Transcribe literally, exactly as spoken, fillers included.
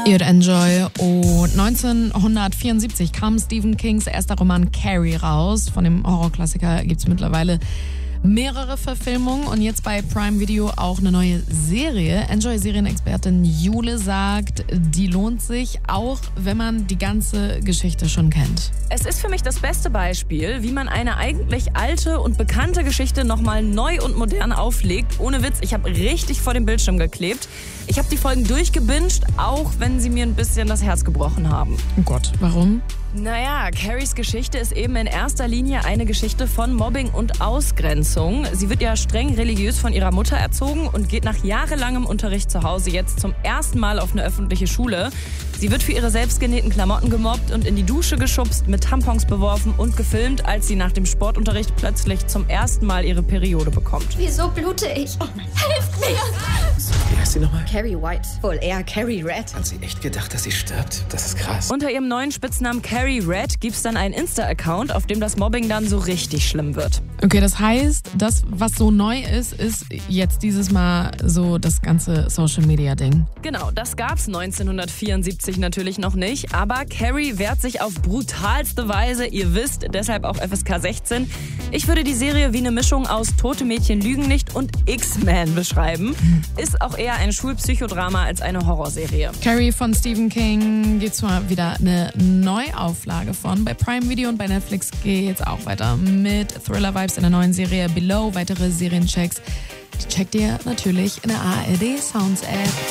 Ihr Enjoy. Und neunzehnhundertvierundsiebzig kam Stephen Kings erster Roman Carrie raus. Von dem Horrorklassiker gibt es mittlerweile mehrere Verfilmungen und jetzt bei Prime Video auch eine neue Serie. Enjoy-Serienexpertin Jule sagt, die lohnt sich, auch wenn man die ganze Geschichte schon kennt. Es ist für mich das beste Beispiel, wie man eine eigentlich alte und bekannte Geschichte nochmal neu und modern auflegt. Ohne Witz, ich habe richtig vor dem Bildschirm geklebt. Ich habe die Folgen durchgebinged, auch wenn sie mir ein bisschen das Herz gebrochen haben. Oh Gott, warum? Naja, Carries Geschichte ist eben in erster Linie eine Geschichte von Mobbing und Ausgrenzung. Sie wird ja streng religiös von ihrer Mutter erzogen und geht nach jahrelangem Unterricht zu Hause jetzt zum ersten Mal auf eine öffentliche Schule. Sie wird für ihre selbstgenähten Klamotten gemobbt und in die Dusche geschubst, mit Tampons beworfen und gefilmt, als sie nach dem Sportunterricht plötzlich zum ersten Mal ihre Periode bekommt. Wieso blute ich? Oh mein Gott. Hilft mir! Wie heißt sie nochmal? Carrie White. Wohl eher Carrie Red. Hat sie echt gedacht, dass sie stirbt? Das ist krass. Unter ihrem neuen Spitznamen Carrie Red gibt's dann einen Insta-Account, auf dem das Mobbing dann so richtig schlimm wird. Okay, das heißt, das, was so neu ist, ist jetzt dieses Mal so das ganze Social-Media-Ding. Genau, das gab's neunzehnhundertvierundsiebzig natürlich noch nicht, aber Carrie wehrt sich auf brutalste Weise, ihr wisst, deshalb auch F S K sechzehn. Ich würde die Serie wie eine Mischung aus Tote Mädchen lügen nicht und X-Men beschreiben. Ist auch eher ein Schulpsychodrama als eine Horrorserie. Carrie von Stephen King gibt zwar wieder eine Neuauflage von. Bei Prime Video und bei Netflix geht's auch weiter mit Thriller-Vibes in der neuen Serie Below. Weitere Serienchecks, die checkt ihr natürlich in der A R D Sounds App.